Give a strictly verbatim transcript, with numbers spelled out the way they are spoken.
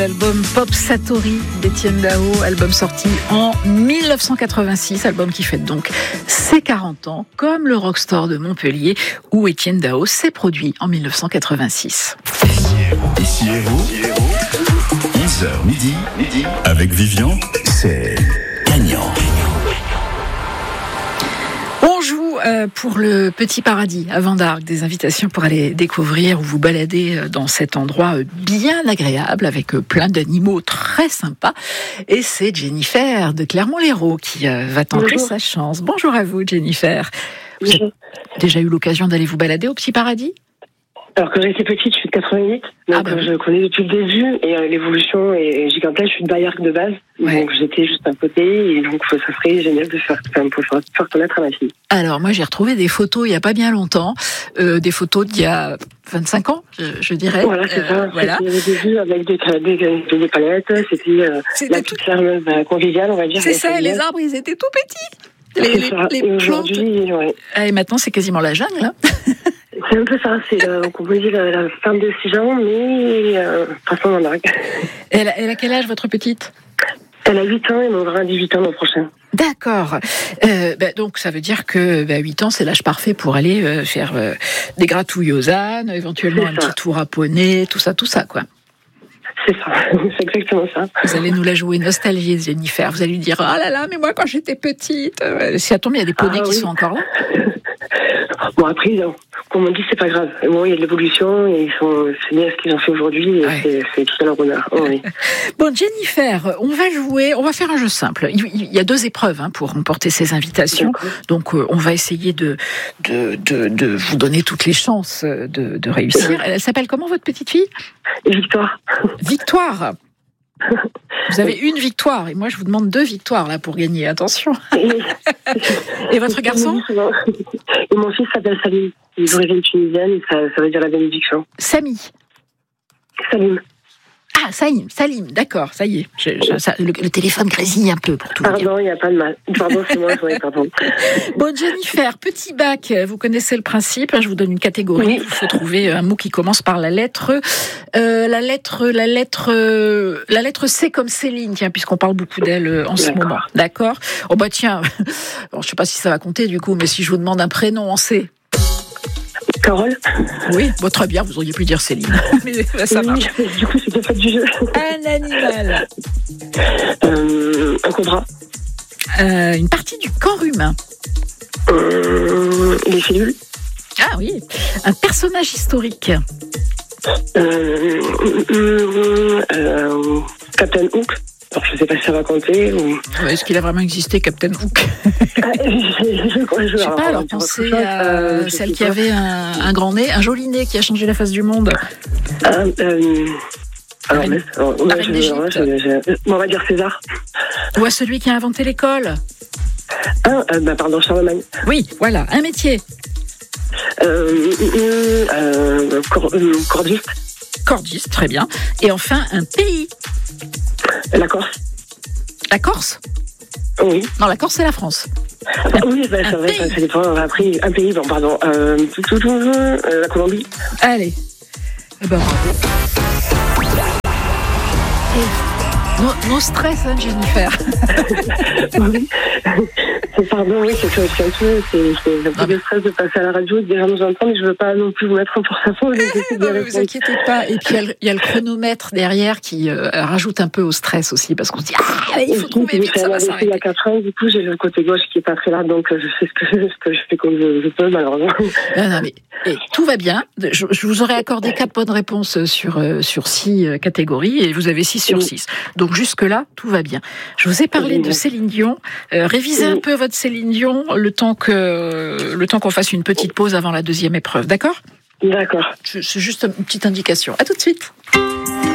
Album Pop Satori d'Étienne Dao, album sorti en dix-neuf cent quatre-vingt-six, album qui fête donc ses quarante ans, comme le Rockstore de Montpellier, où Étienne Dao s'est produit en dix-neuf cent quatre-vingt-six. Ici Héros, onze heures midi, midi, avec Vivian, c'est gagnant. On joue euh, pour le Petit Paradis à Vendargues, des invitations pour aller découvrir ou vous balader dans cet endroit bien agréable avec plein d'animaux très sympas. Et c'est Jennifer de Clermont-Lérault qui euh, va tenter Bonjour. sa chance. Bonjour à vous Jennifer. Vous avez déjà eu l'occasion d'aller vous balader au Petit Paradis ? Alors que j'étais petite, je suis de quatre-vingt-huit, donc ah bah oui. je connais depuis le début et euh, l'évolution est gigantesque. Je suis de Bayargues de base, ouais. donc j'étais juste à côté et donc ça serait génial de faire, enfin, pour faire, faire connaître à ma fille. Alors moi j'ai retrouvé des photos il y a pas bien longtemps, euh, des photos d'il y a vingt-cinq ans, je, je dirais. Voilà, c'est ça. Euh, voilà. C'était au début avec des, des, des, des palettes, c'était, euh, c'était la petite ferme bah, conviviale, on va dire. C'est ça, et les arbres ils étaient tout petits. Les, les, les et plantes. Ouais. Et maintenant c'est quasiment la jungle. Hein. C'est un peu ça, c'est euh, on peut dire la, la ferme de Sijan, mais euh, passons dans la règle. Elle a, elle a quel âge votre petite ? Elle a huit ans et mon grand a dix-huit ans l'an prochain. D'accord. Euh, bah, donc ça veut dire que bah, huit ans c'est l'âge parfait pour aller euh, faire euh, des gratouilles aux ânes, éventuellement un petit tour à poney, tout ça, tout ça quoi. C'est ça, c'est exactement ça. Vous allez nous la jouer nostalgie, Jennifer. Vous allez lui dire ah là là, mais moi quand j'étais petite, euh, si ça tombe il y a des poneys ah, qui oui. sont encore là. Bon après, comme on dit, c'est pas grave. Bon, il y a de l'évolution et ils sont, c'est bien ce qu'ils ont fait aujourd'hui et ouais. c'est, c'est tout à leur honneur. Oh, oui. Bon, Jennifer, on va jouer, on va faire un jeu simple. Il y a deux épreuves hein, pour remporter ces invitations. D'accord. Donc, euh, on va essayer de, de, de, de vous donner toutes les chances de, de réussir. Elle s'appelle comment votre petite fille ? Victoire. Victoire. Vous avez une victoire et moi je vous demande deux victoires là pour gagner, attention. Et votre garçon ? Et mon fils s'appelle Salim, il est d'origine tunisienne et ça, ça veut dire la bénédiction. Samy. Salim. Ah, Salim, Salim, d'accord, ça y est. Je, je, ça, le, le téléphone grésille un peu pour tout. Pardon, il n'y a pas de mal. Pardon, c'est moi, oui, pardon. Bon, Jennifer, petit bac, vous connaissez le principe. Je vous donne une catégorie. Oui. Il faut trouver un mot qui commence par la lettre, euh, la lettre, la lettre, euh, la lettre C comme Céline, tiens, puisqu'on parle beaucoup d'elle en ce d'accord. moment. D'accord. Oh bah tiens, bon, je sais pas si ça va compter du coup, mais si je vous demande un prénom en C. Carole. Oui, bon, très bien, vous auriez pu dire Céline. Mais ça oui, marche. Du coup, c'était fait du jeu. Un animal. Euh, un cobra. Euh, une partie du corps humain. Euh, les cellules. Ah oui. Un personnage historique. Euh, euh, euh, Captain Hook. Alors, je ne sais pas si ça va compter. Ou... Est-ce qu'il a vraiment existé, Captain Hook ? ah, je, je, je, je, je sais pas, alors pensez à euh, celle qui pas. avait un, un grand nez, un joli nez qui a changé la face du monde. Euh, euh, alors, mais, alors, moi, je, alors, je, je, on va dire César. Ou à celui qui a inventé l'école. Ah, euh, bah, pardon, Charlemagne. Oui, voilà, un métier. Euh, euh, euh, cor, euh, cordiste. Cordiste, très bien. Et enfin, un pays. La Corse. La Corse ? Oui. Non, la Corse, c'est la France. Ah, oui, bah, c'est vrai, ça dépend. On a appris un pays, bon, pardon. Euh, tout, tout, tout, euh, la Colombie. Allez. Eh ben, bravo. Et, no, no stress, hein, Jennifer. Oui. Pardon, oui, c'est, c'est, c'est un peu, c'est, c'est un peu de stress de passer à la radio et de déjà nous entendre, mais je veux pas non plus vous mettre en porte-à-faux. Non, ne vous inquiétez pas. Et puis, il y, y a le chronomètre derrière qui euh, rajoute un peu au stress aussi, parce qu'on se dit, ah, il faut trouver vite, ça va s'arrêter. Il y a quatre ans, du coup, j'ai le côté gauche qui est pas très là, donc je fais ce que, ce que je fais comme je, je peux, malheureusement. Non, non, mais et, tout va bien. Je, je vous aurais accordé quatre bonnes réponses sur, euh, sur six euh, catégories, et vous avez six sur six. Donc, jusque-là, tout va bien. Je vous ai parlé oui, de Céline Dion. Euh, révisez oui. un peu votre Céline Dion le temps que le temps qu'on fasse une petite pause avant la deuxième épreuve, d'accord ? D'accord. C'est juste une petite indication. À tout de suite.